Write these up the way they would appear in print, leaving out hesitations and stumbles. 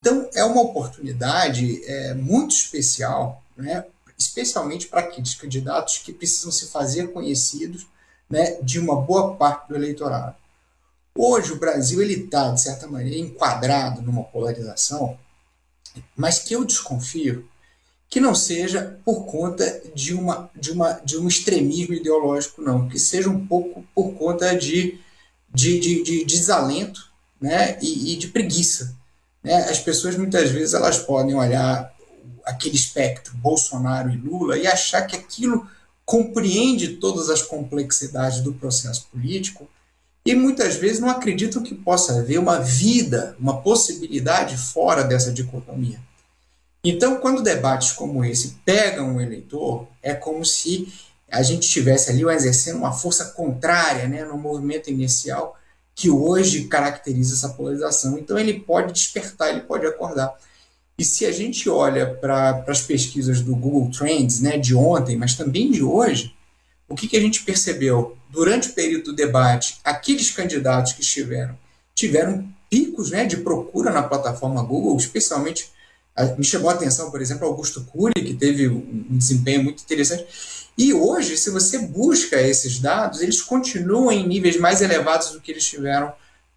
Então, é uma oportunidade muito especial, né, especialmente para aqueles candidatos que precisam se fazer conhecidos, né, de uma boa parte do eleitorado. Hoje, o Brasil está, de certa maneira, enquadrado numa polarização, mas que eu desconfio que não seja por conta de um extremismo ideológico, não, que seja um pouco por conta de desalento, né, e de preguiça. Né? As pessoas, muitas vezes, elas podem olhar aquele espectro Bolsonaro e Lula e achar que aquilo compreende todas as complexidades do processo político e muitas vezes não acreditam que possa haver uma vida, uma possibilidade fora dessa dicotomia. Então, quando debates como esse pegam o eleitor, é como se a gente estivesse ali exercendo uma força contrária, né, no movimento inicial que hoje caracteriza essa polarização. Então, ele pode despertar, ele pode acordar. E se a gente olha para as pesquisas do Google Trends, né, de ontem, mas também de hoje, o que a gente percebeu? Durante o período do debate, aqueles candidatos que tiveram picos, né, de procura na plataforma Google, especialmente me chamou a atenção, por exemplo, Augusto Cury, que teve um desempenho muito interessante. E hoje, se você busca esses dados, eles continuam em níveis mais elevados do que eles tiveram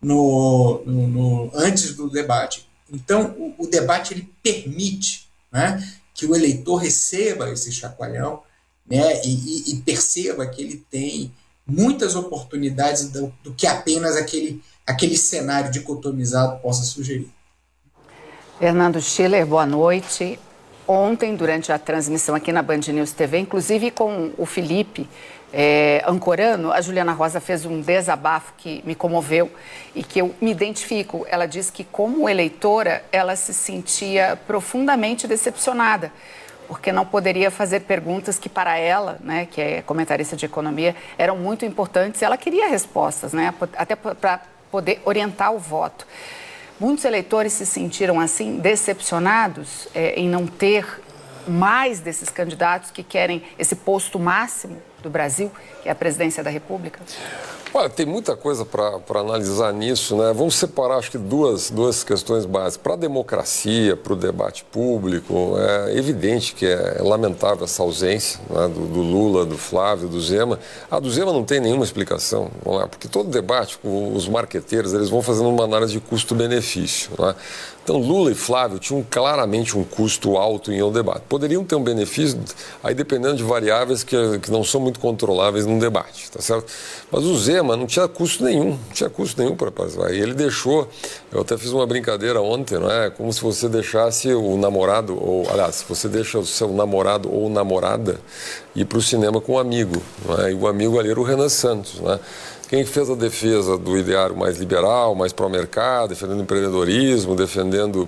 antes do debate. Então, o debate ele permite, né, que o eleitor receba esse chacoalhão, né, e perceba que ele tem muitas oportunidades do que apenas aquele cenário dicotomizado possa sugerir. Fernando Schiller, boa noite. Ontem, durante a transmissão aqui na Band News TV, inclusive com o Felipe ancorando, a Juliana Rosa fez um desabafo que me comoveu e que eu me identifico. Ela disse que, como eleitora, ela se sentia profundamente decepcionada, porque não poderia fazer perguntas que para ela, né, que é comentarista de economia, eram muito importantes. Ela queria respostas, né, até para poder orientar o voto. Muitos eleitores se sentiram, assim, decepcionados em não ter mais desses candidatos que querem esse posto máximo do Brasil, que é a presidência da República? Olha, tem muita coisa para analisar nisso, né? Vamos separar, acho que, duas questões básicas. Para a democracia, para o debate público, é evidente que é lamentável essa ausência, né, do Lula, do Flávio, do Zema. A do Zema não tem nenhuma explicação, não é? Porque todo debate, os marqueteiros, eles vão fazendo uma análise de custo-benefício, né? Então, Lula e Flávio tinham claramente um custo alto em um debate. Poderiam ter um benefício, aí dependendo de variáveis que não são muito controláveis num debate, tá certo? Mas o Zema não tinha custo nenhum, para participar. E ele deixou, eu até fiz uma brincadeira ontem, não é? Como se você deixasse o namorado, aliás, se você deixa o seu namorado ou namorada ir para o cinema com um amigo, não é? E o amigo ali era o Renan Santos, né? Quem fez a defesa do ideário mais liberal, mais pró-mercado, defendendo o empreendedorismo, defendendo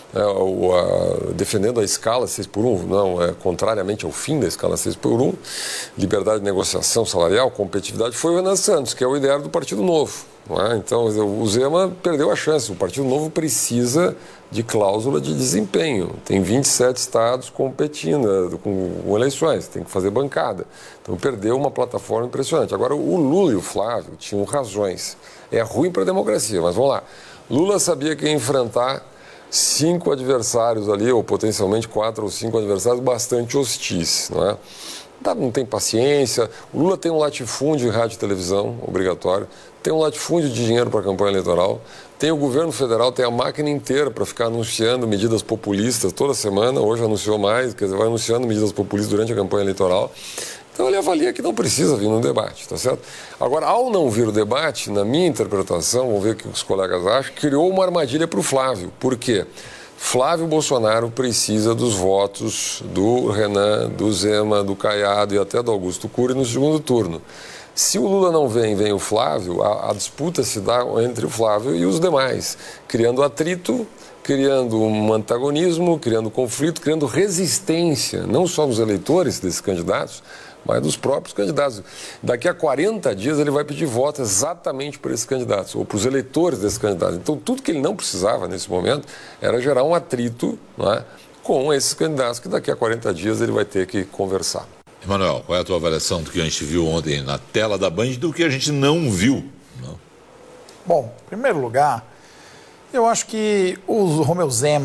a escala 6x1, não, contrariamente ao fim da escala 6x1, liberdade de negociação salarial, competitividade, foi o Renan Santos, que é o ideário do Partido Novo. Não é? Então, o Zema perdeu a chance. O Partido Novo precisa de cláusula de desempenho. Tem 27 estados competindo com eleições, tem que fazer bancada. Então, perdeu uma plataforma impressionante. Agora, o Lula e o Flávio tinham razões. É ruim para a democracia, mas vamos lá. Lula sabia que ia enfrentar 5 adversários ali, ou potencialmente 4 ou 5 adversários bastante hostis, não é? Não tem paciência. O Lula tem um latifúndio em rádio e televisão, obrigatório. Tem um latifúndio de dinheiro para a campanha eleitoral. Tem o governo federal, tem a máquina inteira para ficar anunciando medidas populistas toda semana. Hoje anunciou mais, quer dizer, vai anunciando medidas populistas durante a campanha eleitoral. Então ele avalia que não precisa vir no debate, tá certo? Agora, ao não vir o debate, na minha interpretação, vamos ver o que os colegas acham, criou uma armadilha para o Flávio. Por quê? Flávio Bolsonaro precisa dos votos do Renan, do Zema, do Caiado e até do Augusto Cury no segundo turno. Se o Lula não vem o Flávio, a disputa se dá entre o Flávio e os demais, criando atrito, criando um antagonismo, criando conflito, criando resistência, não só dos eleitores desses candidatos, mas dos próprios candidatos. Daqui a 40 dias ele vai pedir voto exatamente para esses candidatos, ou para os eleitores desses candidatos. Então, tudo que ele não precisava nesse momento era gerar um atrito, não é, com esses candidatos, que daqui a 40 dias ele vai ter que conversar. Emanuel, qual é a tua avaliação do que a gente viu ontem na tela da Band e do que a gente não viu? Não? Bom, em primeiro lugar, eu acho que o Romeu Zema